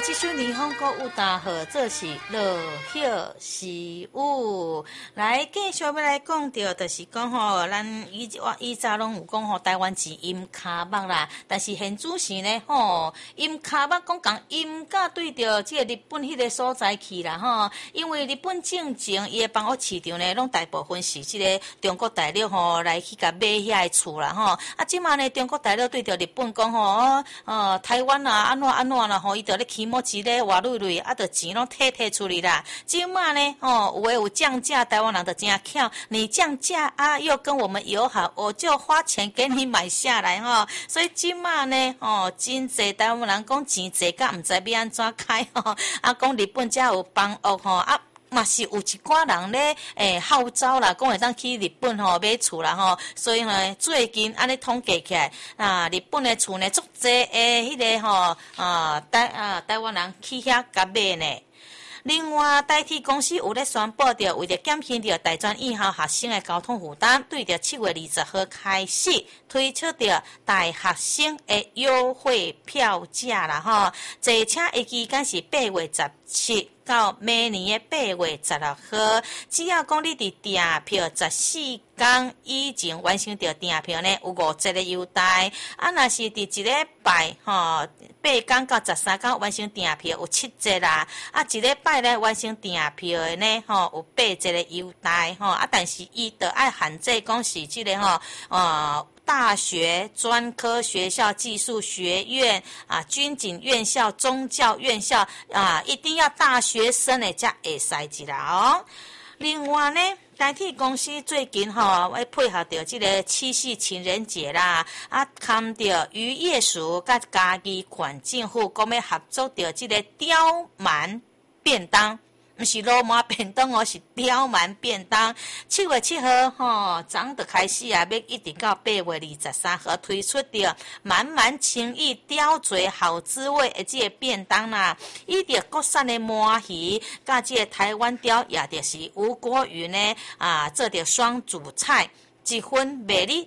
这首日本歌有大号做是落叶时雨。来，继续要来讲到，就是讲吼，咱以前拢有讲吼，台湾是音卡目啦，但是现主时呢吼，音卡目讲音甲对着这个日本迄个所在去啦吼，因为日本正经伊的房屋市场呢，拢大部分是这个中国大陆吼来去甲买遐个厝啦吼。啊，即马呢，中国大陆对着日本讲吼，台湾啊，安怎啦吼，伊着咧起毛一咧活累，啊，着钱拢摕出去啦。即马呢，有诶有降价，台湾人着真巧，你降价啊，又跟我们友好，我就花钱给你买下来吼。所以即马呢，真济台湾人讲钱济甲毋知要安怎开吼，啊，讲日本才有房屋吼啊。嘛是有一寡人咧，号召啦，讲会当去日本吼买厝啦吼，所以呢，最近安尼统计起来，日本的厝呢，足济迄个吼，台湾人去遐甲买呢。另外，台铁公司有咧宣布着，为着减轻着大专以后学生的交通负担，对着7月20号开始推出着大学生的优惠票价啦吼。坐车的期间是8月17到明年的8月16号，只要讲你伫订票14天以前完成着订票呢，有5折的优待。啊，若是伫一礼拜8天到13天完成订票有7折啦。啊，一礼拜咧完成订票的呢，有8折的优待吼。啊，但是伊着爱限制讲是即个大学、专科学校、技术学院啊、军警院校、宗教院校啊，一定要大学生的才会使进啦哦。另外呢，台铁公司最近要配合着这个七夕情人节啦，啊，看着渔业署甲嘉义县政府讲要合作着这个刁蛮便当。不是罗马便当哦，是刁蛮便当。7月7号早就开始啊，要一直到8月23号推出的满满情意、刁嘴好滋味的这个便当啦。伊着国产的鳗鱼，甲这个台湾雕，也就是无锅鱼呢做着双主菜，一份卖你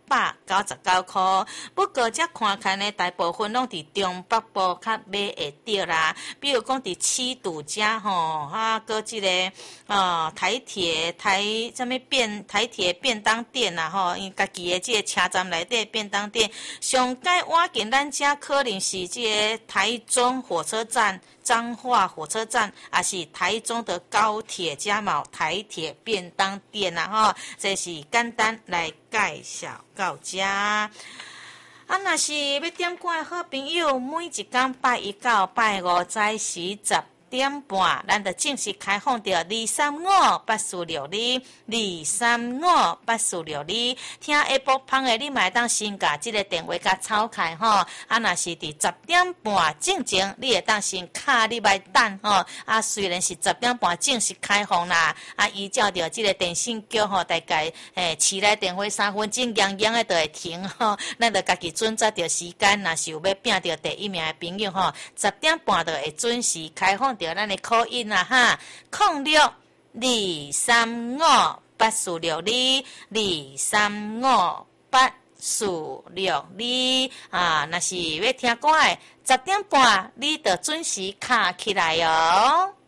199块，不过这看看呢，大部分拢伫中北部较买会到啦。比如讲伫七堵遮吼，搁即个台铁便当店啦吼，因家己的即个车站内底便当店，上界晚近咱遮可能是即个台中火车站。彰化火车站，也是台中的高铁加毛台铁便当店啦吼，这是简单来介绍到这。啊，若是要点歌的好朋友，每一天拜一到拜五早时10点半，咱就正式开放着2358462，2358462。听下晡芳的，你嘛会当先甲这个电话甲抄开吼。啊，若是伫10点半正前，你会当先卡你来等吼。啊，虽然是10点半正式开放啦，啊，依照着这个电信局吼，大概市内电话3分钟，洋洋的就会停吼。咱就家己准则着时间，若是有要拼着第一名的朋友吼，10点半就会准时开放。着咱的call in啦哈，062352858462啊，若是要听歌的10点半，你着准时卡起来哦。